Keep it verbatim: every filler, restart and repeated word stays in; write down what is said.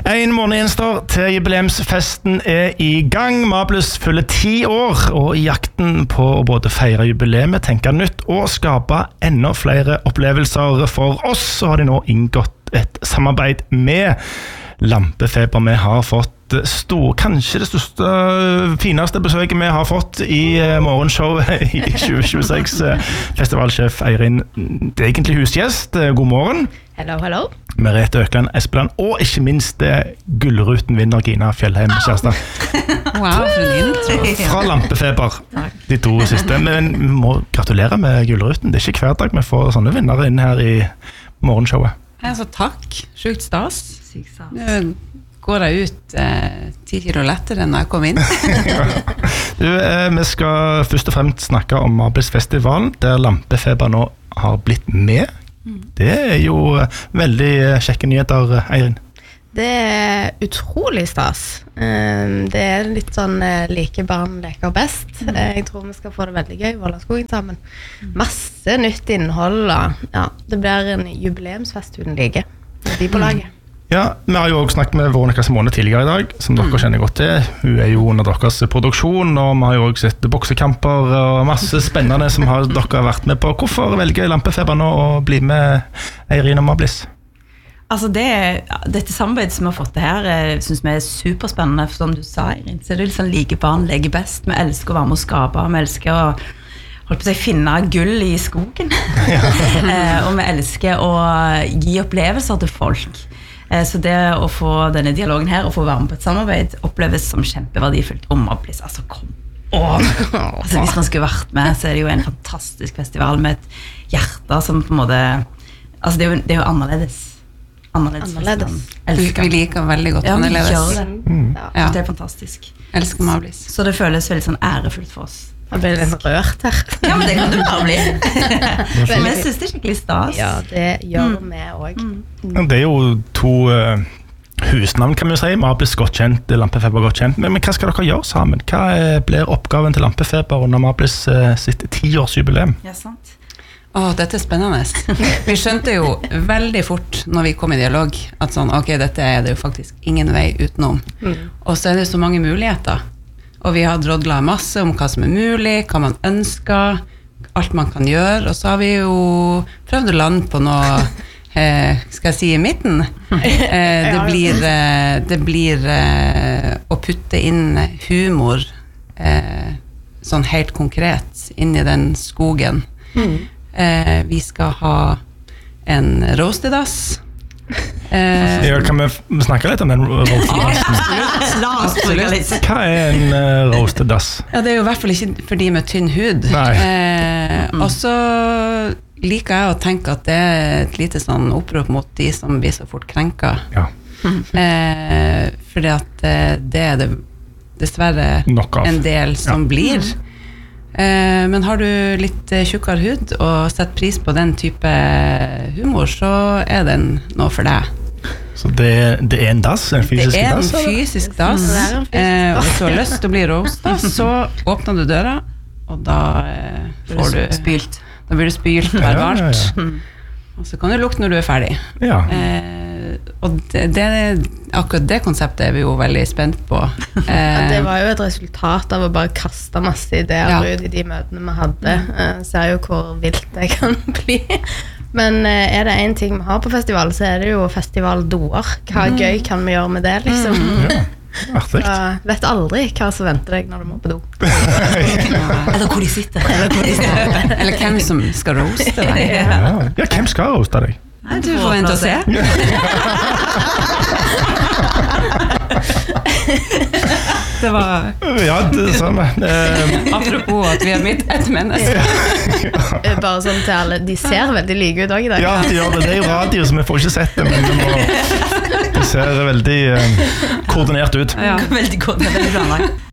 En måned gjenstår til jubileumsfesten er i gang. Mablus fyller ti år, og i jakten på å både feire jubileet, tenke nytt og skape enda flere opplevelser for oss, så har de nå inngått et samarbeid med Lampefeber. Vi har fått stor, kanskje det største, fineste besøket vi har fått i morgenshowet i tjue tjueseks. Festivalsjef Eirin, det er egentlig husgjest. God morgen. Hello, hello. Merete Økland Espeland, og ikke minst Gullruten vinner Gina Fjellheim Kjærstad. Wow, for en intro. Fra Lampefeber, de to siste. Men vi må gratulere med Gullruten. Det er ikke hver dag vi får sånne vinnere inn her i morgenshowet. Altså, takk. Sjukt stas. Sykt stas. Nå går jeg ut eh, ti kilo lettere enn jeg kom inn. Du, eh, vi skal først og fremst snakke om Mablus-festivalen, der Lampefeber nå har blitt med. Det er jo veldig kjekke nyheter, Eirin. Det er utrolig stas. Det er litt sånn like barn leker best. Jeg tror vi skal få det veldig gøy, Vålerskogen sammen. Masse nytt innhold. Ja, det blir en jubileumsfest uten like. De på laget. Ja, vi har jo også snakket med Veronica Simone tidligere i dag, som dere kjenner godt til. Hun er jo under deres produksjon, og vi har jo også sett boksekamper og masse spennende som har dere vært med på. Hvorfor velger Lampefeber nå å bli med Eirin og Mablus? Altså det, dette samarbeidet som vi har fått det her, synes vi er superspennende, for som du sa, Eirin, så er det litt sånn like barn leker best. Vi elsker å være med å skape, vi elsker å holdt på å si, finne gull i skogen. Og vi elsker å gi opplevelser til folk. Så det å få denne dialogen her og få være med på et samarbeid oppleves som kjempeverdifullt. Og Mablus, altså kom on! Altså, hvis man skulle vært med, så er det jo en fantastisk festival med et hjerte som på en måte, altså det er jo, det er jo annerledes. Annerledes. Annerledes. Vi, vi liker veldig godt ja, annerledes. Ja, vi gjør det. Mm. Ja, det er fantastisk. Elsker Mablus. Så det føles veldig sånn ærefullt for oss. Jeg ble litt rørt her. Ja, men det kan du bare bli. Men jeg synes det er skikkelig stas. Ja, det gjør mm. vi også. Mm. Det er jo to uh, husnavn, kan vi si. Mablus godt kjent, Lampefeber godt kjent. Men, men hva skal dere gjøre sammen? Hva blir oppgaven til Lampefeber under Mablus uh, sitt tiårsjubileum? Ja, sant. Åh, dette er spennende. Vi skjønte jo veldig fort når vi kom i dialog at sånn, ok, dette er det jo faktisk ingen vei utenom. Mm. Og så er det så mange muligheter. Og vi har drodlet masse om hva som er mulig, hva man ønsker, alt man kan gjøre. Og så har vi jo prøvd å lande på noe, eh, skal jeg si, i midten. Eh, det blir, eh, det blir eh, å putte inn humor eh, sånn helt konkret inn i den skogen. Mm. Eh, vi skal ha en roastedass. Eh, ja, kan vi snakke litt om den roastedassen? Absolutt. Hva er en uh, roastedass? Ja, det er jo i hvert fall ikke for de med tynn hud. Eh, mm. Og så liker jeg å tenke at det er et lite sånn opprop mot de som blir så fort krenket. Ja. Eh, fordi at det er det dessverre en del som ja. blir. Eh, men har du litt tjukkere hud og setter pris på den type humor, så er den noe for deg. Så det, det er en dass? En fysisk dass? Det er en dass, fysisk dass. Mm. Eh, og hvis du har lyst til å bli roastet, så åpner du døra, og da eh, får du spylt. Da blir du spylt og være varmt. Ja, ja, ja. Og så kan du lukte når du er ferdig. Ja. Eh, og det, det, akkurat det konseptet er vi jo veldig spent på. Eh, ja, det var jo et resultat av å bare kaste masse ideer ja. ut i de møtene vi hadde. Eh, ser jo hvor vilt det kan bli. Men eh, er det en ting vi har på festival, så er det jo festivaldoer. Hva mm. gøy kan vi gjøre med det, liksom? Mm. Ja. Så vet aldri hva som venter deg når du må på do. Eller hvor de sitter. Eller, hvor de sitter. Eller hvem som skal roaste deg. Ja, ja hvem skal roaste deg? Nei, du får vente og se. Det var ja, det samme. Eh, apropos at vi har mitt et menneske. Ja. Bare sånn til alle, de ser veldig like ut også i dag. Ja, de gjør det. Det er jo radio, så vi får ikke sett det, men det, må, det ser veldig eh, koordinert ut. Ja, veldig koordinert.